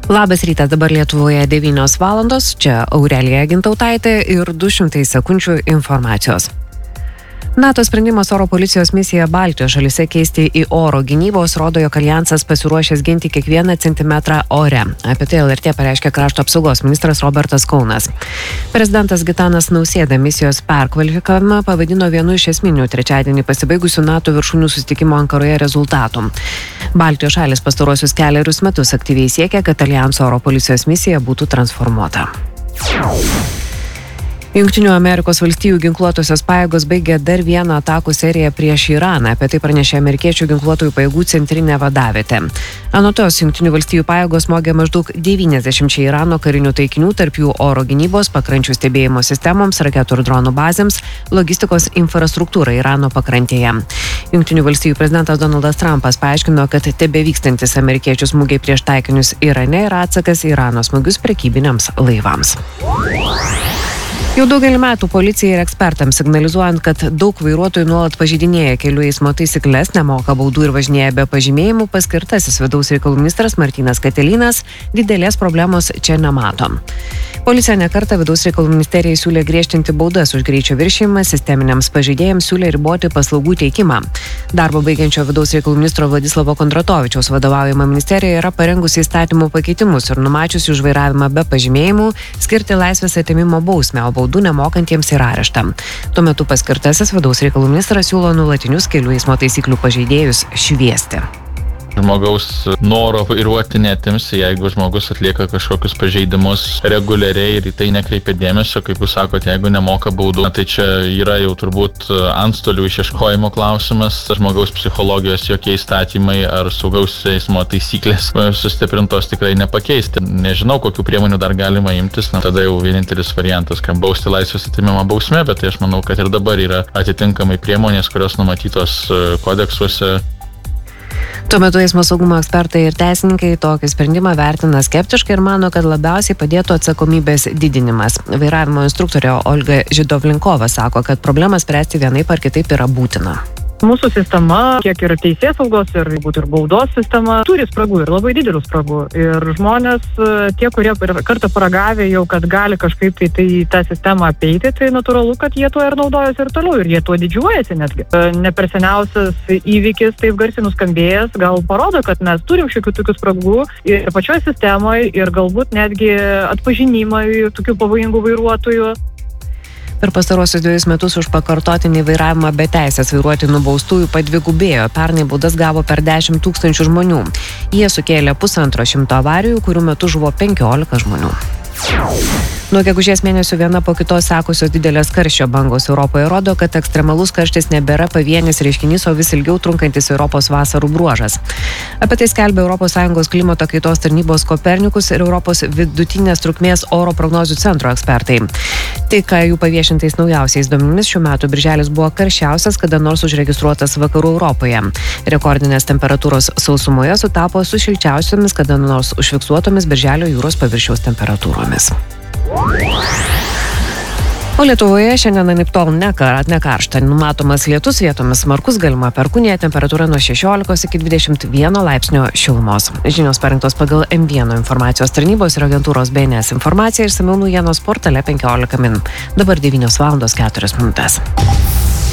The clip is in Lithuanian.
Labas rytas, dabar Lietuvoje 9 valandos, čia Aurelija Gintautaitė ir 200 sekundžių informacijos. NATO sprendimas oro policijos misiją Baltijos šalyse keisti į oro gynybos rodo, jog aljansas pasiruošęs ginti kiekvieną centimetrą ore. Apie tai LRT pareiškė krašto apsaugos ministras Robertas Kaunas. Prezidentas Gitanas Nausėda misijos perkvalifikavimą pavadino vienu iš esminių trečiadienį pasibaigusių NATO viršūnių susitikimo Ankaroje rezultatų. Baltijos šalis pastaruosius kelerius metus aktyviai siekia, kad aljanso oro policijos misija būtų transformuota. Jungtinių Amerikos valstijų ginkluotosios pajėgos baigė dar vieną atakų seriją prieš Iraną. Apie tai pranešė amerikiečių ginkluotųjų pajėgų centrinė vadavietė. Anot jos, Jungtinių valstijų pajėgos smogė maždaug 90 Irano karinių taikinių, tarp jų oro gynybos, pakrančių stebėjimo sistemoms, raketų ir dronų bazėms, logistikos infrastruktūrai Irano pakrantėje. Jungtinių valstijų prezidentas Donaldas Trumpas paaiškino, kad tebevykstantis amerikiečių smūgiai prieš taikinius Irane yra atsakas į Irano smūgius prekybiniams laivams. Jau daugelį metų policijai ir ekspertams signalizuojant, kad daug vairuotojų nuolat pažeidinėja kelių eismo taisykles, nemoka baudų ir važinėja be pažymėjimų, paskirtasis vidaus reikalų ministras Martynas Katilinas didelės problemos čia nemato. Policija nekartą vidaus reikalų ministerijai siūlė griežtinti baudas už greičio viršijimą, sisteminiams pažeidėjams siūlė riboti paslaugų teikimą. Darbo baigiančio vidaus reikalų ministro Vladislavo Kondratovičiaus vadovaujama ministerija yra parengusi įstatymų pakeitimus ir numačiusi už vairavimą be pažymėjimų skirti laisvės atėmimo bausmę, o baudų nemokantiems ir areštą. Tuo metu paskirtasis vidaus reikalų ministras siūlo nuolatinius kelių eismo taisyklių pažeidėjus šviesti. Žmogaus noro vairuoti netims, jeigu žmogus atlieka kažkokius pažeidimus reguliariai ir į tai nekreipia dėmesio, kaip jūs sakote, jeigu nemoka baudų, tai čia yra jau turbūt antstolių išieškojimo klausimas, žmogaus psichologijos jokie įstatymai ar saugaus eismo taisyklės sustiprintos tikrai nepakeisti. Nežinau, kokių priemonių dar galima imtis, tada jau vienintelis variantas, kad bausti laisvės atėmimo bausmė, bet tai aš manau, kad ir dabar yra atitinkamai priemonės, kurios numatytos kodeksuose. Tuo metu eismo saugumo ekspertai ir teisininkai tokį sprendimą vertina skeptiškai ir mano, kad labiausiai padėtų atsakomybės didinimas. Vairavimo instruktorė Olga Židovlinkova sako, kad problemą spręsti vienaip ar kitaip yra būtina. Mūsų sistema, kiek ir teisėsaugos ir baudos sistema, turi spragų ir labai didelių spragų. Ir žmonės, tie, kurie kartą paragavę jau, kad gali kažkaip tai tą sistemą apeiti, tai natūralu, kad jie tuo ir naudojasi ir toliau. Ir jie tuo didžiuojasi netgi. Ne per seniausias įvykis, taip garsiai nuskambėjęs, gal parodo, kad mes turim šiokių tokių spragų ir pačioje sistemoje ir galbūt netgi atpažinimai tokių pavojingų vairuotojų. Per pastaruosius 2 metus už pakartotinį vairavimą be teisės vairuoti nubaustųjų padvigubėjo. Pernai baudas gavo per 10 000 žmonių. Jie sukėlė 150 avarijų, kurių metu žuvo 15 žmonių. Nuo gegužės mėnesių viena po kitos sekusios didelės karščio bangos Europoje rodo, kad ekstremalus karštis nebėra pavienis reiškinys, o vis ilgiau trunkantis Europos vasarų bruožas. Apie tai skelbia ES klimato kaitos tarnybos Kopernikus ir Europos vidutinės trukmės oro prognozių centro ekspertai. Tai, ką jų paviešintais naujausiais duomenimis, šių metų birželis buvo karščiausias, kada nors užregistruotas vakarų Europoje. Rekordinės temperatūros sausumoje sutapo su šilčiausiomis, kada nors užfiksuotomis birželio jūros paviršiaus temperatūromis. O Lietuvoje šiandien anaiptol nekaršta. Numatomas lietus, vietomis smarkus, galima perkūnija, temperatūra nuo 16 iki 21 laipsnio šilumos. Žinios parengtos pagal M1 informacijos tarnybos ir agentūros BNS informaciją, išsamiau naujienos portale 15 min. Dabar 9 valandos 4 minutės.